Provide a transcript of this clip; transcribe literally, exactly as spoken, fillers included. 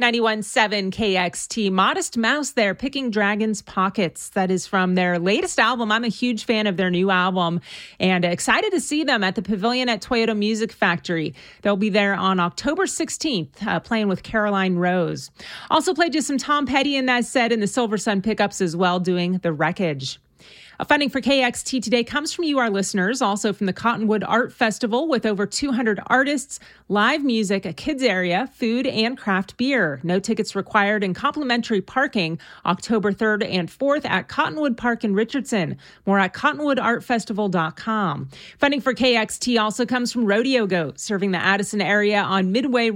ninety-one point seven K X T. Modest Mouse there, Picking Dragon's Pockets. That is from their latest album. I'm a huge fan of their new album and excited to see them at the Pavilion at Toyota Music Factory. They'll be there on October sixteenth, uh, playing with Caroline Rose. Also played you some Tom Petty in that set, and the Silver Sun Pickups as well, doing The Wreckage. Funding for K X T today comes from you, our listeners, also from the Cottonwood Art Festival with over two hundred artists, live music, a kids area, food, and craft beer. No tickets required and complimentary parking October third and fourth at Cottonwood Park in Richardson. More at cottonwood art festival dot com. Funding for K X T also comes from Rodeo Goat, serving the Addison area on Midway